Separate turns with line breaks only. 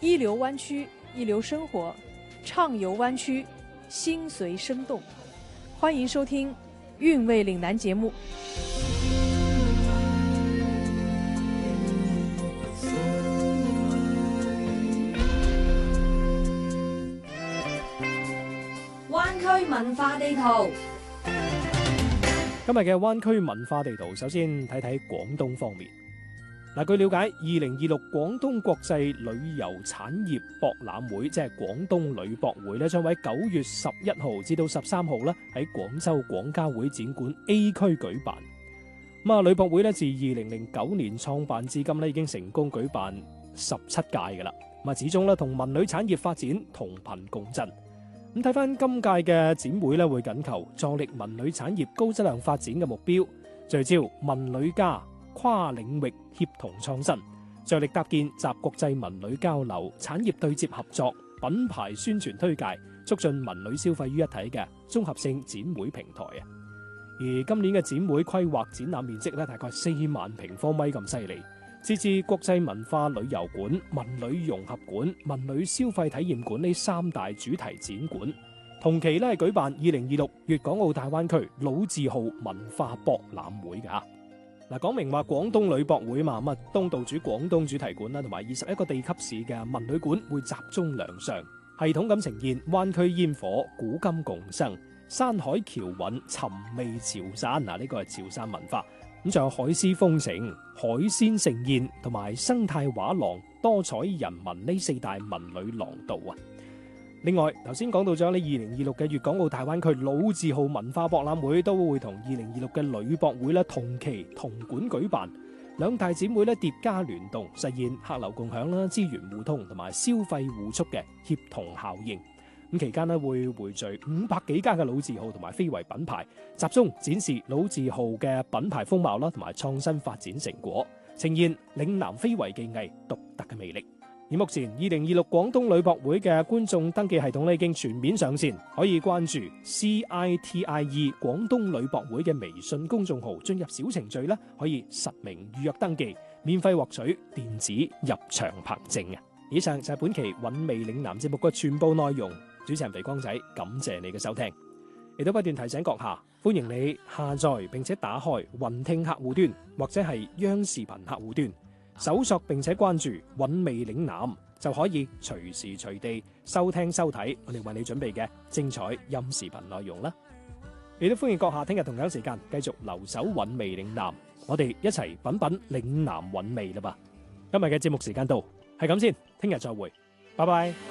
一流灣區，一流生活，暢遊灣區，心隨生動。歡迎收聽韻味嶺南節目。
灣區文化地圖。
今日嘅灣區文化地圖，首先睇睇廣東方面。據了解，2026廣東國際旅遊產業博覽會，即係廣東旅博會咧，將喺9月11號至到13號咧喺廣州廣交會展館 A 區舉辦。旅博會咧自2009年創辦至今咧，已經成功舉辦17屆噶啦。始終咧同文旅產業發展同頻共振。咁睇翻今屆嘅展會咧，會緊求助力文旅產業高質量發展嘅目標，聚焦文旅加跨領域協同創新，着力搭建集國際文旅交流、產業對接合作、品牌宣傳推介、促進文旅消費於一體嘅綜合性展會平台啊！而今年嘅展會規劃展覽面積咧，大概4萬平方米咁犀利，設置國際文化旅遊館、文旅融合館、文旅消費體驗館呢3大主題展館，同期咧係舉辦2026粵港澳大灣區老字號文化博覽會噶。講明話廣東旅博會嘛，東道主廣東主題館啦，同埋21個地級市嘅文旅館會集中亮相，系統咁呈現灣區煙火、古今共生、山海橋韻、尋味潮汕。呢個係潮汕文化。咁仲有海獅豐城、海鮮盛宴同埋生態畫廊、多彩人文呢4大文旅廊道啊！另外，頭先講到咗呢2026嘅粵港澳大灣區老字號文化博覽會，都會同2026嘅旅博會咧同期同館舉辦，兩大展會咧疊加聯動，實現客流共享啦、資源互通同埋消費互促嘅協同效應。咁期間咧會匯聚500幾家嘅老字號同埋非遺品牌，集中展示老字號嘅品牌風貌啦，同埋創新發展成果，呈現嶺南非遺技藝獨特嘅魅力。而目前2026廣東旅博會嘅觀眾登記系統咧已經全面上線，可以關注 CITIE 廣東旅博會嘅微信公眾號，進入小程序咧可以實名預約登記，免費獲取電子入場憑證啊！以上就係本期韻味嶺南節目嘅全部內容。主持人肥光仔，感謝你嘅收聽，亦都不斷提醒閣下，歡迎你下載並且打開雲聽客戶端或者係央視頻客戶端，搜索並且關注韻味嶺南，就可以隨時隨地收聽收睇我哋為你準備嘅精彩音視頻內容啦。亦都歡迎閣下聽日同樣時間繼續留守韻味嶺南，我哋一齊品品嶺南韻味啦噃。今日嘅節目時間到，係咁先，聽日再會，拜拜。